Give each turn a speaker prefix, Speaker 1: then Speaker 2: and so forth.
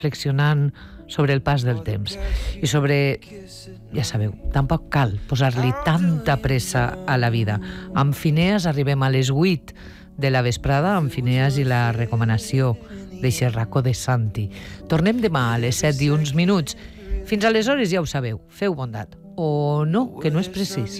Speaker 1: reflexionant sobre el pas del temps i sobre, ja sabeu, tampoc cal posar-li tanta pressa a la vida. Amb Phineas arribem a les 8 de la vesprada, amb Phineas i la recomanació d'eixe racó de Santi. Tornem demà a les 7 i uns minuts. Fins aleshores ja ho sabeu, feu bondat. O no, que no és precís.